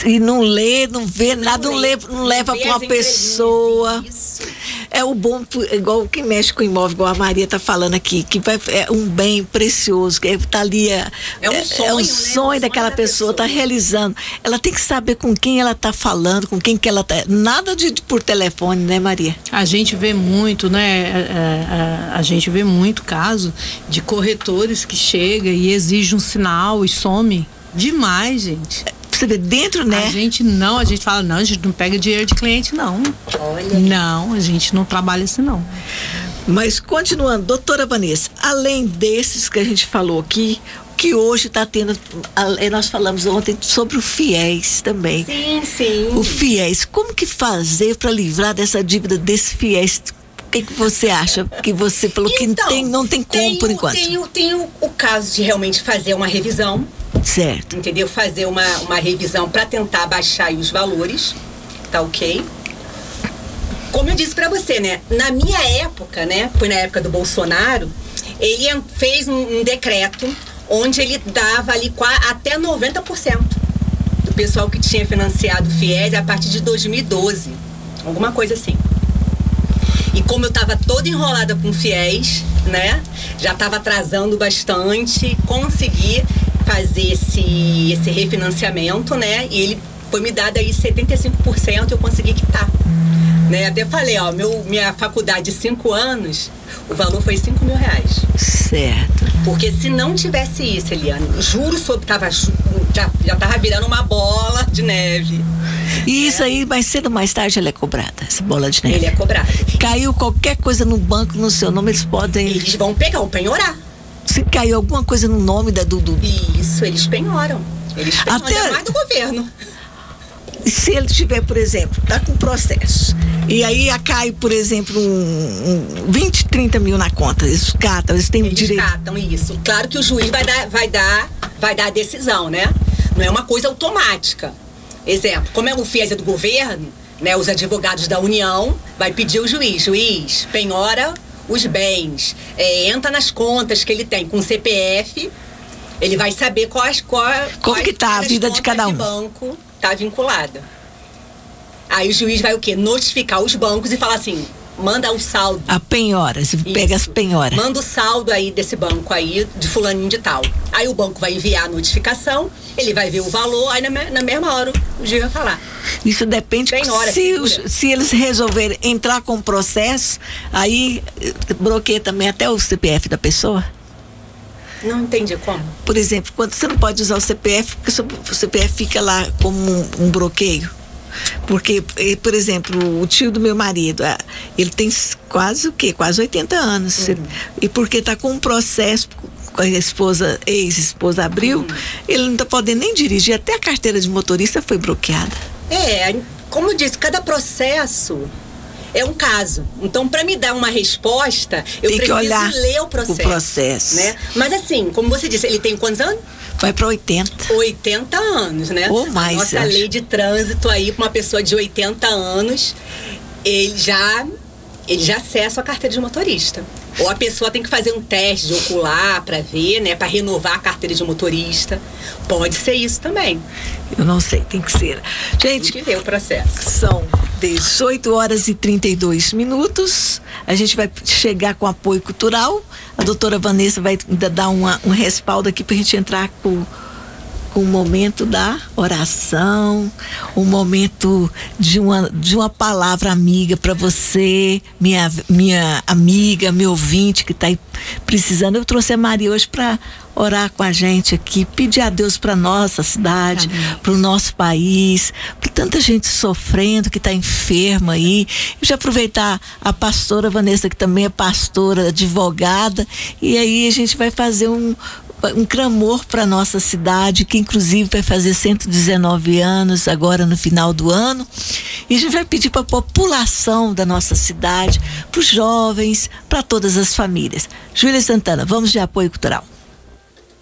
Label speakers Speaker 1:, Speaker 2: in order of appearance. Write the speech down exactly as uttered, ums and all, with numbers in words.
Speaker 1: E não lê, não vê não nada, lê, não, lê, não, não leva para uma pessoa. Isso. É o bom, igual quem mexe com imóvel, igual a Maria está falando aqui, que vai, é um bem precioso, que está ali. É, é um sonho, é um né? sonho um daquela sonho pessoa, está realizando. Ela tem que saber com quem ela está falando, com quem que ela está. Nada de, de por telefone, né, Maria?
Speaker 2: A gente vê muito, né? A, a, a gente vê muito caso de corretores que chega e exige um sinal e some. Demais, gente.
Speaker 1: Você vê dentro, né?
Speaker 2: A gente não, a gente fala, não, a gente não pega dinheiro de cliente, não.
Speaker 3: Olha.
Speaker 2: Não, a gente não trabalha assim, não.
Speaker 1: Mas continuando, doutora Vanessa, além desses que a gente falou aqui, que hoje está tendo, nós falamos ontem sobre o fiéis também.
Speaker 3: Sim, sim.
Speaker 1: O fiéis, como que fazer para livrar dessa dívida desse fiéis? O que, que você acha? Que você falou então, que tem, não tem como
Speaker 3: tem,
Speaker 1: por enquanto.
Speaker 3: Tem, tem o, o caso de realmente fazer uma revisão.
Speaker 1: Certo.
Speaker 3: Entendeu? Fazer uma, uma revisão para tentar baixar aí os valores. Tá ok? Como eu disse para você, né? Na minha época, né? Foi na época do Bolsonaro, ele fez um, um decreto onde ele dava ali até noventa por cento do pessoal que tinha financiado fiéis a partir de dois mil e doze. Alguma coisa assim. E como eu estava toda enrolada com fiéis, né? Já estava atrasando bastante, consegui fazer esse, esse refinanciamento, né? E ele foi me dado aí setenta e cinco por cento, eu consegui quitar. Né? Até falei, ó, meu, minha faculdade de cinco anos, o valor foi cinco mil reais.
Speaker 1: Certo.
Speaker 3: Porque se não tivesse isso, Eliane, juro sobre, tava, já, já tava virando uma bola de neve.
Speaker 1: E isso é. aí, mais cedo ou mais tarde, ela é cobrada, essa bola de neve.
Speaker 3: Ele é cobrado.
Speaker 1: Caiu qualquer coisa no banco, no seu nome, eles podem...
Speaker 3: Eles vão pegar, vão penhorar.
Speaker 1: Se caiu alguma coisa no nome da Dudu.
Speaker 3: Isso, eles penhoram. Eles penhoram
Speaker 1: até
Speaker 3: mais do governo.
Speaker 1: Se ele tiver, por exemplo, tá com processo, e aí cai, por exemplo, um, um vinte, trinta mil na conta, eles catam, eles têm
Speaker 3: eles
Speaker 1: direito.
Speaker 3: Eles catam isso. Claro que o juiz vai dar, vai dar, vai dar a decisão, né? Não é uma coisa automática. Exemplo, como é o fiéis do governo, né? Os advogados da União vai pedir ao juiz, juiz, penhora os bens, é, entra nas contas que ele tem com o C P F, ele vai saber quais, quais,
Speaker 1: como
Speaker 3: quais
Speaker 1: que tá a vida de cada um.
Speaker 3: banco tá vinculada. Aí o juiz vai o quê? Notificar os bancos e falar assim, manda o saldo.
Speaker 1: A penhora, você pega as penhoras.
Speaker 3: Manda o saldo aí desse banco aí, de fulaninho de tal. Aí o banco vai enviar a notificação, ele vai ver o valor, aí na, na mesma hora o juiz vai falar.
Speaker 1: Isso depende,
Speaker 3: Penhora,
Speaker 1: se, os, se eles resolverem entrar com o processo, aí bloqueia também até o C P F da pessoa.
Speaker 3: Não entendi como.
Speaker 1: Por exemplo, quando você não pode usar o C P F, porque o C P F fica lá como um, um bloqueio. Porque, por exemplo, o tio do meu marido, ele tem quase o quê? Quase oitenta anos. Uhum. E porque está com um processo com a esposa, ex-esposa abriu, uhum. ele não está podendo nem dirigir. Até a carteira de motorista foi bloqueada.
Speaker 3: É, como eu disse, cada processo é um caso. Então, para me dar uma resposta, eu
Speaker 1: tem que
Speaker 3: preciso
Speaker 1: olhar
Speaker 3: ler o processo.
Speaker 1: O processo.
Speaker 3: Né? Mas assim, como você disse, ele tem quantos anos?
Speaker 1: Vai para oitenta.
Speaker 3: oitenta anos, né?
Speaker 1: Ou mais.
Speaker 3: A nossa lei de trânsito aí, para uma pessoa de oitenta anos, ele já, ele já acessa a carteira de motorista. Ou a pessoa tem que fazer um teste de ocular para ver, né? Para renovar a carteira de motorista. Pode ser isso também.
Speaker 1: Eu não sei, tem que ser. Gente,
Speaker 3: tem que ver o processo.
Speaker 1: São dezoito horas e trinta e dois minutos. A gente vai chegar com apoio cultural. A doutora Vanessa vai dar uma, um respaldo aqui para a gente entrar com, com o momento da oração, um momento de uma, de uma palavra amiga para você, minha, minha amiga, meu ouvinte que está aí precisando. Eu trouxe a Maria hoje para orar com a gente aqui, pedir a Deus para nossa cidade, para o nosso país, para tanta gente sofrendo, que está enferma aí. Eu já aproveitar a pastora Vanessa, que também é pastora, advogada, e aí a gente vai fazer um um clamor para nossa cidade, que inclusive vai fazer cento e dezenove anos agora no final do ano, e a gente vai pedir para a população da nossa cidade, para os jovens, para todas as famílias. Júlia Santana, vamos de apoio cultural.